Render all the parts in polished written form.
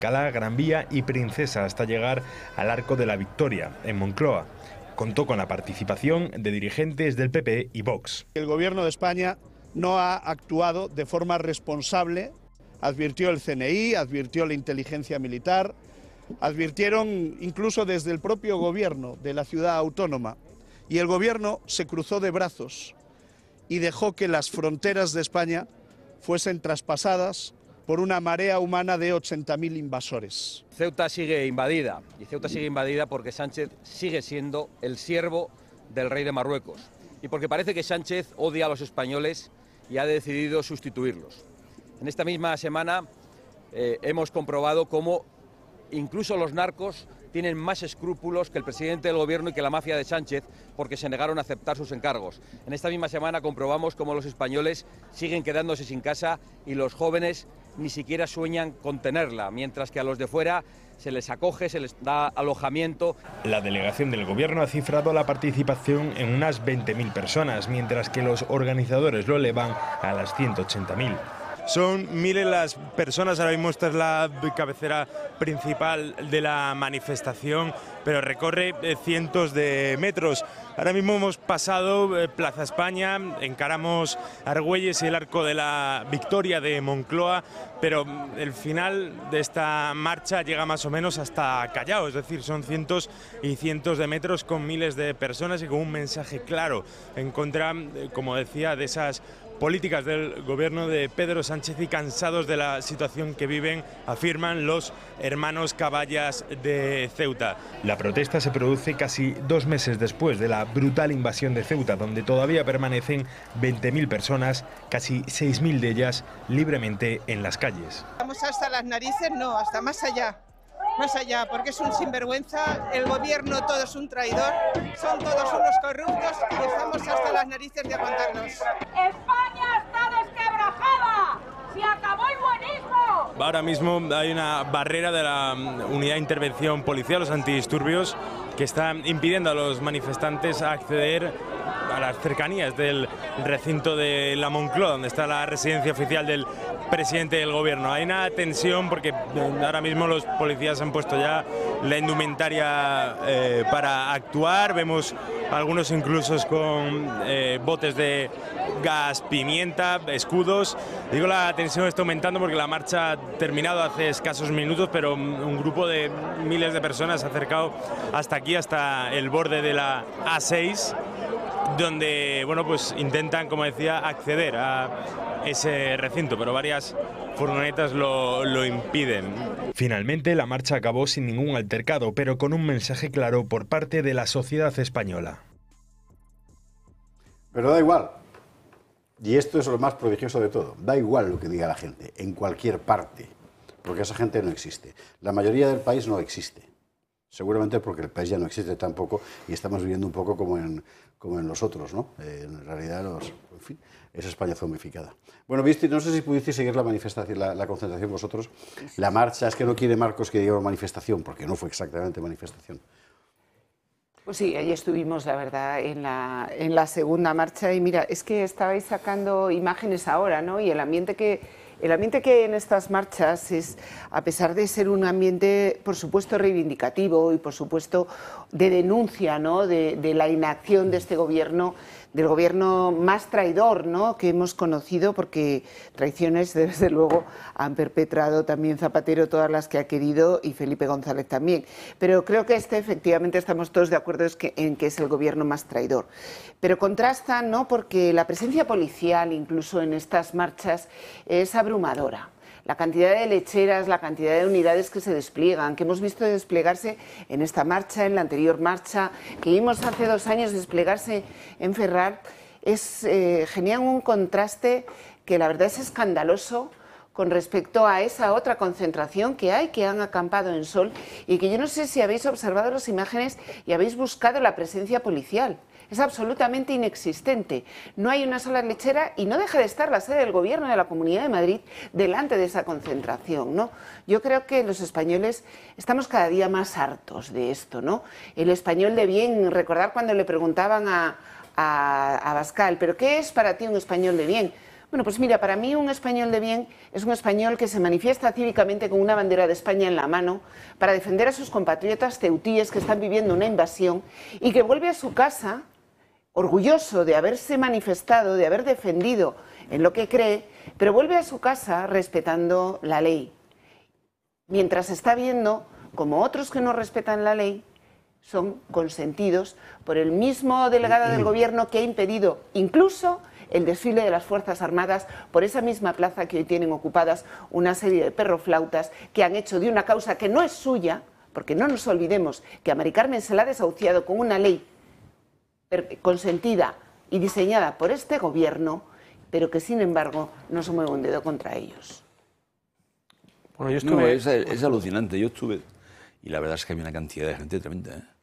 Alcalá, Gran Vía y Princesa hasta llegar al Arco de la Victoria, en Moncloa. Contó con la participación de dirigentes del PP y Vox. El Gobierno de España no ha actuado de forma responsable, advirtió el CNI, advirtió la inteligencia militar, advirtieron incluso desde el propio Gobierno de la ciudad autónoma, y el Gobierno se cruzó de brazos y dejó que las fronteras de España fuesen traspasadas por una marea humana de 80.000 invasores. Ceuta sigue invadida, y Ceuta sigue invadida porque Sánchez sigue siendo el siervo del rey de Marruecos, y porque parece que Sánchez odia a los españoles y ha decidido sustituirlos. En esta misma semana hemos comprobado cómo incluso los narcos tienen más escrúpulos que el presidente del gobierno y que la mafia de Sánchez, porque se negaron a aceptar sus encargos. En esta misma semana comprobamos cómo los españoles siguen quedándose sin casa y los jóvenes ni siquiera sueñan con tenerla, mientras que a los de fuera se les acoge, se les da alojamiento. La delegación del gobierno ha cifrado la participación en unas 20.000 personas, mientras que los organizadores lo elevan a las 180.000. Son miles las personas, ahora mismo esta es la cabecera principal de la manifestación, pero recorre cientos de metros. Ahora mismo hemos pasado Plaza España, encaramos Argüelles y el Arco de la Victoria de Moncloa, pero el final de esta marcha llega más o menos hasta Callao, es decir, son cientos y cientos de metros con miles de personas y con un mensaje claro en contra, como decía, de esas políticas del gobierno de Pedro Sánchez y cansados de la situación que viven, afirman los hermanos Caballas de Ceuta. La protesta se produce casi 2 meses después de la brutal invasión de Ceuta, donde todavía permanecen 20.000 personas, casi 6.000 de ellas libremente en las calles. Vamos hasta las narices, no, hasta más allá, porque es un sinvergüenza, el gobierno todo es un traidor, son todos unos corruptos y estamos hasta las narices de aguantarlos. ¡España está desquebrajada! ¡Se acabó el buenismo! Ahora mismo hay una barrera de la unidad de intervención policial, los antidisturbios, que están impidiendo a los manifestantes acceder a las cercanías del recinto de la Moncloa, donde está la residencia oficial del presidente del gobierno. Hay una tensión porque ahora mismo los policías han puesto ya la indumentaria para actuar. Vemos algunos incluso con botes de gas pimienta, escudos. Digo, la tensión está aumentando porque la marcha ha terminado hace escasos minutos, pero un grupo de miles de personas se ha acercado hasta aquí, hasta el borde de la A6, donde bueno, pues intentan, como decía, acceder a ese recinto, pero varias furgonetas lo impiden. Finalmente la marcha acabó sin ningún altercado, pero con un mensaje claro por parte de la sociedad española. Pero da igual, y esto es lo más prodigioso de todo, da igual lo que diga la gente, en cualquier parte, porque esa gente no existe. La mayoría del país no existe. Seguramente porque el país ya no existe tampoco y estamos viviendo un poco como en los otros, ¿no? En realidad, en fin, es España zombificada. Bueno, viste, no sé si pudisteis seguir la manifestación, la concentración vosotros. La marcha, es que no quiere Marcos que diga manifestación, porque no fue exactamente manifestación. Pues sí, ahí estuvimos, la verdad, en la segunda marcha. Y mira, es que estabais sacando imágenes ahora, ¿no? Y el ambiente que hay en estas marchas es, a pesar de ser un ambiente, por supuesto, reivindicativo y, por supuesto, de denuncia, ¿no? de la inacción de este gobierno, del gobierno más traidor, ¿no? que hemos conocido, porque traiciones, desde luego, han perpetrado también Zapatero, todas las que ha querido, y Felipe González también. Pero creo que efectivamente, estamos todos de acuerdo en que es el gobierno más traidor. Pero contrasta, ¿no? porque la presencia policial, incluso en estas marchas, es abrumadora. La cantidad de lecheras, la cantidad de unidades que se despliegan, que hemos visto desplegarse en esta marcha, en la anterior marcha, que vimos hace 2 años desplegarse en Ferrar, generan un contraste que la verdad es escandaloso con respecto a esa otra concentración que hay, que han acampado en Sol, y que yo no sé si habéis observado las imágenes y habéis buscado la presencia policial. Es absolutamente inexistente. No hay una sola lechera y no deja de estar la sede del Gobierno de la Comunidad de Madrid delante de esa concentración, ¿no? Yo creo que los españoles estamos cada día más hartos de esto, ¿no? El español de bien, recordar cuando le preguntaban a Abascal, ¿pero qué es para ti un español de bien? Bueno, pues mira, para mí un español de bien es un español que se manifiesta cívicamente con una bandera de España en la mano para defender a sus compatriotas ceutíes que están viviendo una invasión y que vuelve a su casa orgulloso de haberse manifestado, de haber defendido en lo que cree, pero vuelve a su casa respetando la ley. Mientras está viendo como otros que no respetan la ley son consentidos por el mismo delegado del gobierno que ha impedido incluso el desfile de las Fuerzas Armadas por esa misma plaza que hoy tienen ocupadas una serie de perroflautas que han hecho de una causa que no es suya, porque no nos olvidemos que a Mari Carmen se la ha desahuciado con una ley consentida y diseñada por este gobierno, pero que sin embargo no se mueve un dedo contra ellos. Bueno, yo estuve... No, es alucinante, yo estuve y la verdad es que había una cantidad de gente tremenda, ¿eh?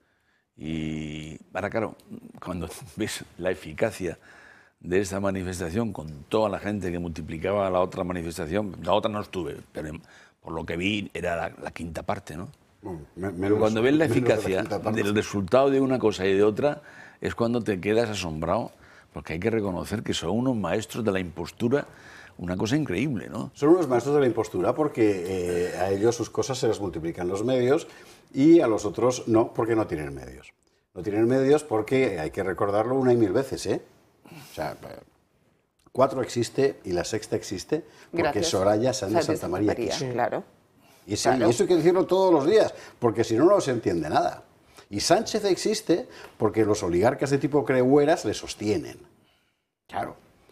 Y ahora claro, cuando ves la eficacia de esta manifestación con toda la gente que multiplicaba la otra manifestación, la otra no estuve, pero por lo que vi era la quinta parte, ¿no? Pero cuando ves la eficacia del resultado de una cosa y de otra, es cuando te quedas asombrado, porque hay que reconocer que son unos maestros de la impostura, una cosa increíble, ¿no? Son unos maestros de la impostura porque a ellos sus cosas se les multiplican los medios y a los otros no, porque no tienen medios. No tienen medios porque, hay que recordarlo una y mil veces, ¿eh? O sea, 4 existe y la sexta existe porque gracias. Soraya Sáenz de Santa María quiso. Claro. Y eso hay que decirlo todos los días, porque si no, no se entiende nada. Y Sánchez existe porque los oligarcas de tipo Creueras le sostienen. Claro.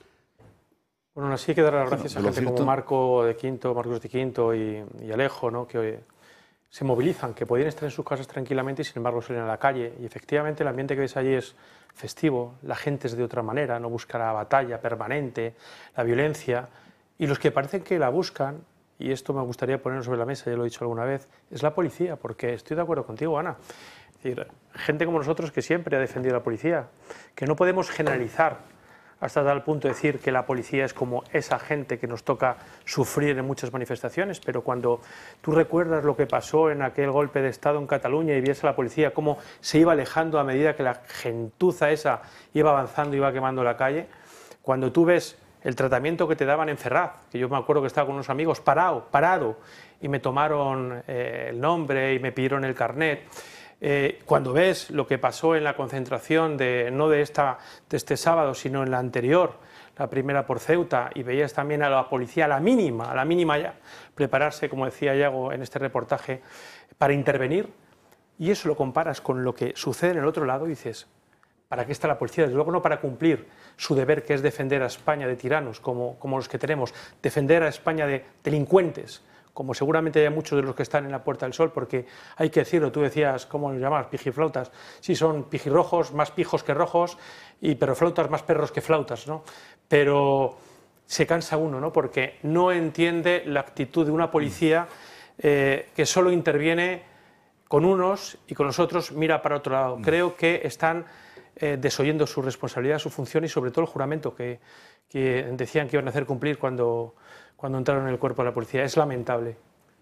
Bueno, así hay que dar las gracias a gente como Marcos de Quinto y Alejo, ¿no? Que se movilizan, que podían estar en sus casas tranquilamente y sin embargo salen a la calle. Y efectivamente el ambiente que ves allí es festivo, la gente es de otra manera, no busca la batalla permanente, la violencia. Y los que parecen que la buscan, y esto me gustaría poner sobre la mesa, ya lo he dicho alguna vez, es la policía, porque estoy de acuerdo contigo, Ana. Es decir, gente como nosotros que siempre ha defendido a la policía, que no podemos generalizar hasta tal punto de decir que la policía es como esa gente que nos toca sufrir en muchas manifestaciones, pero cuando tú recuerdas lo que pasó en aquel golpe de Estado en Cataluña y ves a la policía cómo se iba alejando a medida que la gentuza esa iba avanzando y iba quemando la calle, cuando tú ves el tratamiento que te daban en Ferraz, que yo me acuerdo que estaba con unos amigos parado, y me tomaron el nombre y me pidieron el carnet. Cuando ves lo que pasó en la concentración no de este sábado, sino en la anterior, la primera por Ceuta, y veías también a la policía a la mínima ya, prepararse, como decía Iago en este reportaje, para intervenir, y eso lo comparas con lo que sucede en el otro lado y dices, ¿para qué está la policía? Desde luego no para cumplir su deber, que es defender a España de tiranos como los que tenemos, defender a España de delincuentes, como seguramente hay muchos de los que están en la Puerta del Sol, porque hay que decirlo, tú decías, ¿cómo los llamabas? Pijiflautas. Sí, son pijirrojos, más pijos que rojos, y perroflautas, más perros que flautas, ¿no? Pero se cansa uno, ¿no? Porque no entiende la actitud de una policía que solo interviene con unos y con los otros mira para otro lado. Creo que están desoyendo su responsabilidad, su función y sobre todo el juramento que decían que iban a hacer cumplir cuando entraron en el cuerpo de la policía. Es lamentable.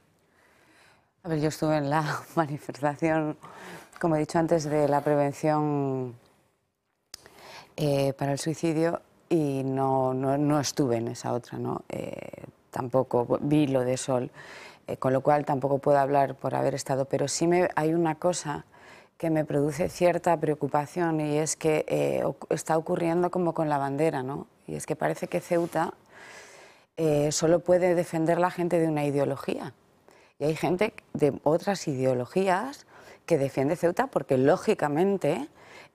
A ver, yo estuve en la manifestación, como he dicho antes, de la prevención para el suicidio y no estuve en esa otra, ¿no? Tampoco vi lo de Sol, con lo cual tampoco puedo hablar por haber estado, pero sí hay una cosa que me produce cierta preocupación y es que está ocurriendo como con la bandera, ¿no? Y es que parece que Ceuta solo puede defender la gente de una ideología. Y hay gente de otras ideologías que defiende Ceuta porque, lógicamente,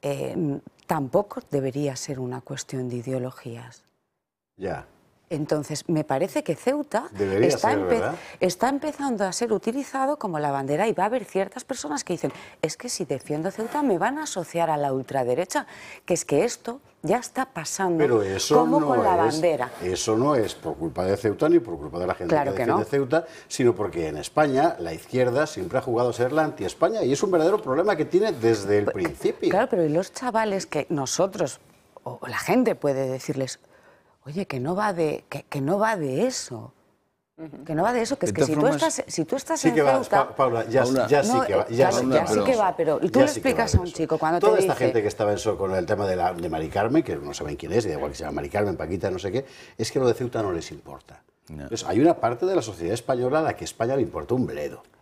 tampoco debería ser una cuestión de ideologías. Ya. Entonces, me parece que Ceuta está empezando a ser utilizado como la bandera y va a haber ciertas personas que dicen, es que si defiendo Ceuta me van a asociar a la ultraderecha, que es que esto ya está pasando. Pero eso como no con la bandera. Eso no es por culpa de Ceuta ni por culpa de la gente que defiende Ceuta, sino porque en España la izquierda siempre ha jugado a ser la anti-España y es un verdadero problema que tiene desde el principio. Claro, pero ¿y los chavales que nosotros, o la gente puede decirles, oye, que no va de eso? Que no va de eso, que es que si tú estás sí en que va, Ceuta... Paula, ya sí que va. Ya sí que va, pero tú le explicas a un chico cuando toda te esta dice... gente que estaba con el tema de Mari Carmen, que no saben quién es, y da igual que se llama Mari Carmen, Paquita, no sé qué, es que lo de Ceuta no les importa. Entonces, hay una parte de la sociedad española a la que España le importa un bledo.